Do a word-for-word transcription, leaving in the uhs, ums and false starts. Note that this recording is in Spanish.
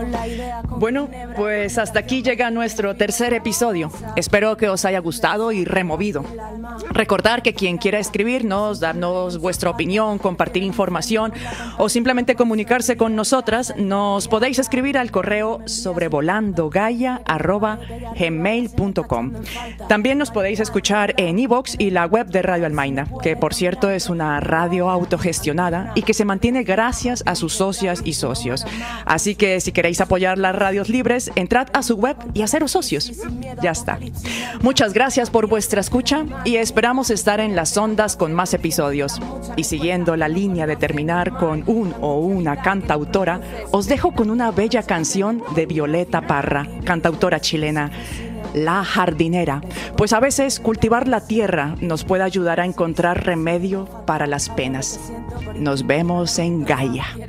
Bueno, pues hasta aquí llega nuestro tercer episodio. Espero que os haya gustado y removido. Recordar que quien quiera escribirnos, darnos vuestra opinión, compartir información o simplemente comunicarse con nosotras, nos podéis escribir al correo sobrevolandogaya arroba gmail punto com. También nos podéis escuchar en iVoox y la web de Radio Almaina, que por cierto es una radio autogestionada y que se mantiene gracias a sus socias y socios. Así que si queréis apoyar las radios libres, entrad a su web y haceros socios. Ya está. Muchas gracias por vuestra escucha y esperamos estar en las ondas con más episodios. Y siguiendo la línea de terminar con un o una cantautora, os dejo con una bella canción de Violeta Parra, cantautora chilena, La Jardinera. Pues a veces cultivar la tierra nos puede ayudar a encontrar remedio para las penas. Nos vemos en Gaia.